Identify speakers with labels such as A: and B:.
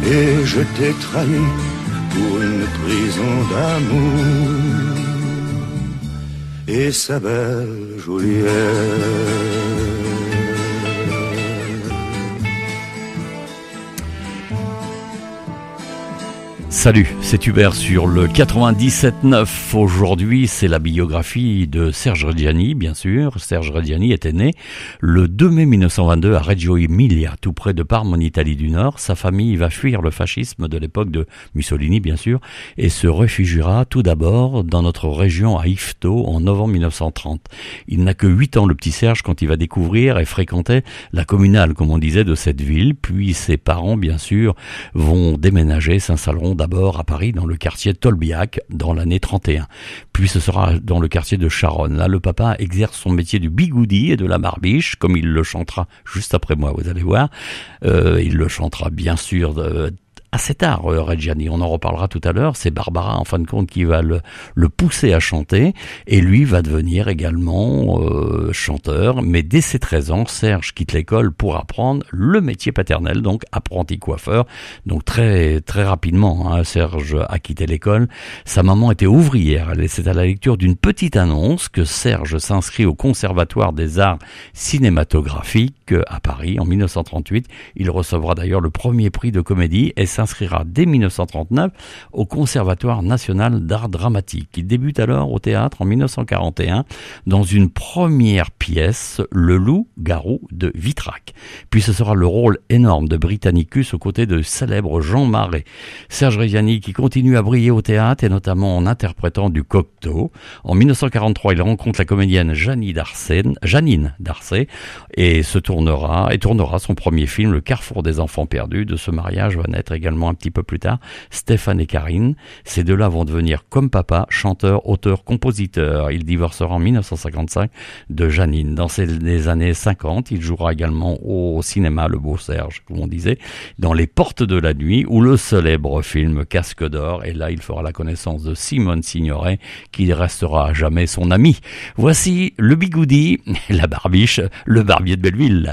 A: et je t'ai trahi pour une prison d'amour et sa belle Juliette.
B: Salut, c'est Hubert sur le 97.9. Aujourd'hui, c'est la biographie de Serge Reggiani, bien sûr. Serge Reggiani était né le 2 mai 1922 à Reggio Emilia, tout près de Parme, en Italie du Nord. Sa famille va fuir le fascisme de l'époque de Mussolini, bien sûr, et se réfugiera tout d'abord dans notre région à Yvetot en novembre 1930. Il n'a que 8 ans, le petit Serge, quand il va découvrir et fréquenter la communale, comme on disait, de cette ville. Puis ses parents, bien sûr, vont déménager, s'installeront d'abord à Paris, dans le quartier de Tolbiac, dans l'année 31. Puis ce sera dans le quartier de Charonne. Là, le papa exerce son métier du bigoudi et de la barbiche, comme il le chantera juste après moi, vous allez voir. Il le chantera bien sûr assez tard, Reggiani, on en reparlera tout à l'heure. C'est Barbara, en fin de compte, qui va le pousser à chanter, et lui va devenir également chanteur. Mais dès ses 13 ans, Serge quitte l'école pour apprendre le métier paternel, donc apprenti coiffeur. Donc très très rapidement, Serge a quitté l'école. Sa maman était ouvrière. C'est à la lecture d'une petite annonce que Serge s'inscrit au Conservatoire des Arts Cinématographiques à Paris en 1938. Il recevra d'ailleurs le premier prix de comédie et s'inscrira dès 1939 au Conservatoire national d'art dramatique. Il débute alors au théâtre en 1941 dans une première pièce, Le Loup-garou de Vitrac. Puis ce sera le rôle énorme de Britannicus aux côtés de célèbre Jean Marais. Serge Reggiani qui continue à briller au théâtre et notamment en interprétant du Cocteau. En 1943, il rencontre la comédienne Janine Darcey et tournera son premier film, Le Carrefour des enfants perdus. De ce mariage va naître également un petit peu plus tard Stéphane et Karine. Ces deux-là vont devenir comme papa, chanteur, auteur, compositeur. Il divorcera en 1955 de Janine. Dans les années 50, il jouera également au cinéma, le beau Serge, comme on disait, dans Les Portes de la Nuit ou le célèbre film Casque d'Or. Et là, il fera la connaissance de Simone Signoret, qui restera à jamais son ami. Voici le bigoudi, la barbiche, le barbier de Belleville.